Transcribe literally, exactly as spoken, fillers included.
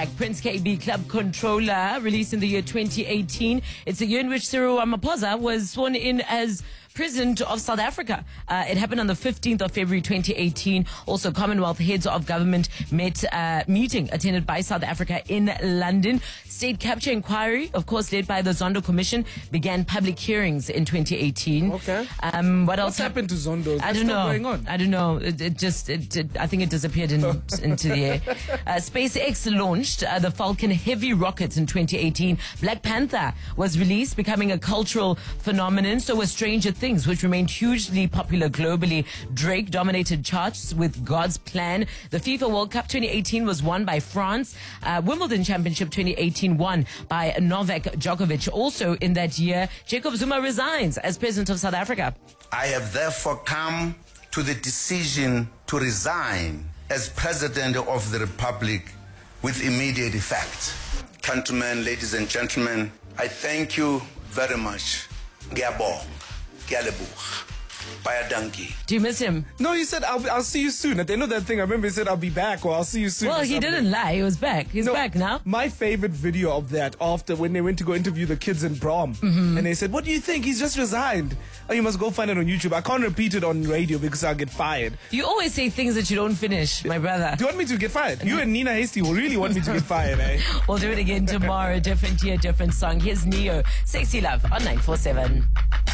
Black Prince K B Club Controller, released in the year twenty eighteen. It's a year in which Cyril Ramaphosa was sworn in as President of South Africa. Uh, it happened on the fifteenth of February twenty eighteen. Also, Commonwealth heads of government met uh, meeting attended by South Africa in London. State capture inquiry, of course, led by the Zondo Commission, began public hearings in twenty eighteen. Okay. Um, what else What's happened to Zondo? Is I that don't still know. Going on? I don't know. It, it just, it, it, I think it disappeared in, into the air. Uh, SpaceX launched uh, the Falcon Heavy rockets in twenty eighteen. Black Panther was released, becoming a cultural phenomenon. So was Stranger Things, which remained hugely popular globally. Drake dominated charts with God's Plan. The FIFA World Cup twenty eighteen was won by France. Uh, Wimbledon Championship twenty eighteen won by Novak Djokovic. Also in that year, Jacob Zuma resigns as President of South Africa. I have therefore come to the decision to resign as President of the Republic with immediate effect. Countrymen, ladies and gentlemen, I thank you very much. Ngiyabonga. Ngiyaleboga. Bayadanki. Do you miss him? No, he said, I'll, I'll see you soon. At the end of that thing, I remember he said, I'll be back, or I'll see you soon. Well, he didn't lie. He was back. He's No, back now. My favorite video of that, after when they went to go interview the kids in Brom, Mm-hmm. and they said, what do you think? He's just resigned. Oh, you must go find it on YouTube. I can't repeat it on radio because I'll get fired. You always say things that you don't finish, my brother. Do you want me to get fired? You and Nina Hasty will really want me to get fired, eh? We'll do it again tomorrow. Different year, different song. Here's Neo. Sexy Love on nine four seven.